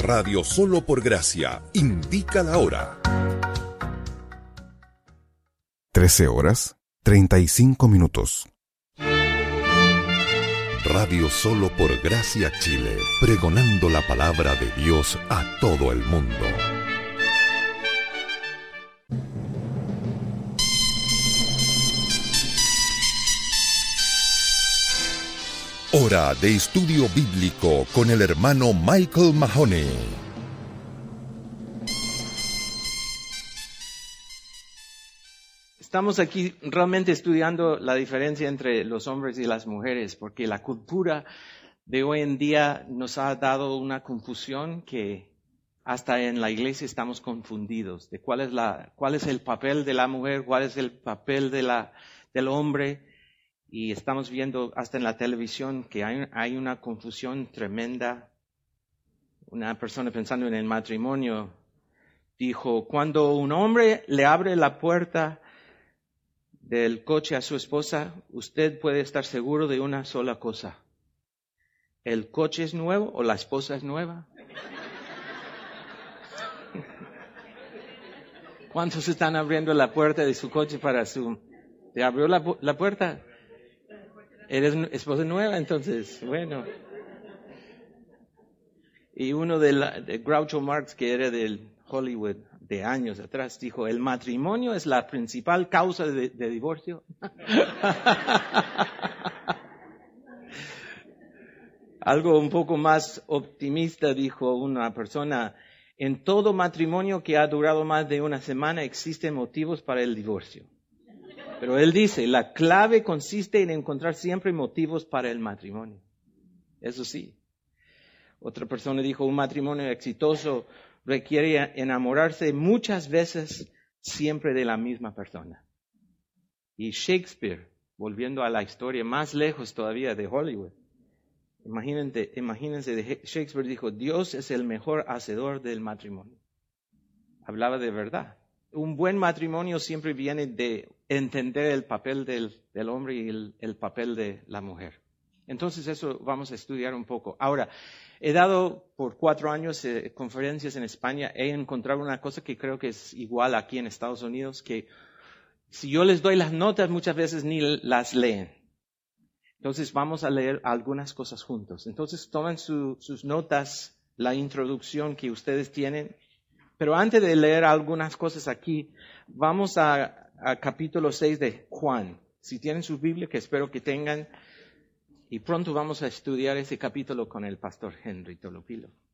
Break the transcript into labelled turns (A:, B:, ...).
A: Radio Solo por Gracia indica la hora. 13:35. Radio Solo por Gracia Chile, pregonando la palabra de Dios a todo el mundo. Hora de estudio bíblico con el hermano Michael Mahoney.
B: Estamos aquí realmente estudiando la diferencia entre los hombres y las mujeres, porque la cultura de hoy en día nos ha dado una confusión que hasta en la iglesia estamos confundidos de cuál es el papel de la mujer, cuál es el papel del hombre. Y estamos viendo hasta en la televisión que hay una confusión tremenda. Una persona pensando en el matrimonio dijo, cuando un hombre le abre la puerta del coche a su esposa, usted puede estar seguro de una sola cosa. ¿El coche es nuevo o la esposa es nueva? ¿Cuántos están abriendo la puerta de su coche para su... ¿Te abrió la puerta? ¿Eres esposa nueva? Entonces, bueno. Y uno de Groucho Marx, que era del Hollywood de años atrás, dijo, el matrimonio es la principal causa de divorcio. Algo un poco más optimista dijo una persona, en todo matrimonio que ha durado más de una semana existen motivos para el divorcio. Pero él dice, la clave consiste en encontrar siempre motivos para el matrimonio. Eso sí. Otra persona dijo, un matrimonio exitoso requiere enamorarse muchas veces siempre de la misma persona. Y Shakespeare, volviendo a la historia más lejos todavía de Hollywood, imagínense, Shakespeare dijo, Dios es el mejor hacedor del matrimonio. Hablaba de verdad. Un buen matrimonio siempre viene de entender el papel del hombre y el papel de la mujer. Entonces eso vamos a estudiar un poco. Ahora, he dado por 4 años conferencias en España. He encontrado una cosa que creo que es igual aquí en Estados Unidos, que si yo les doy las notas muchas veces ni las leen. Entonces vamos a leer algunas cosas juntos. Entonces tomen sus notas, la introducción que ustedes tienen. Pero antes de leer algunas cosas aquí, vamos a capítulo 6 de Juan. Si tienen su Biblia, que espero que tengan, y pronto vamos a estudiar ese capítulo con el pastor Henry Tolopilo.